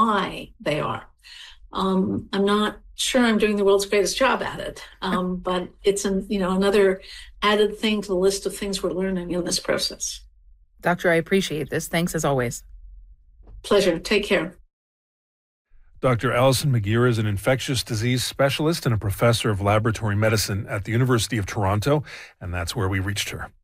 why they are. I'm not sure I'm doing the world's greatest job at it, but it's another added thing to the list of things we're learning in this process. Doctor, I appreciate this. Thanks as always. Pleasure. Take care. Dr. Alison McGeer is an infectious disease specialist and a professor of laboratory medicine at the University of Toronto, and that's where we reached her.